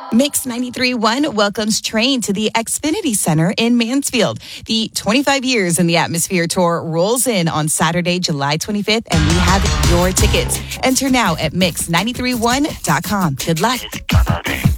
Mix 93.1 welcomes Train to the Xfinity Center in Mansfield. The 25 Years in the Atmosphere Tour rolls in on Saturday, July 25th, and we have your tickets. Enter now at mix931.com. Good luck.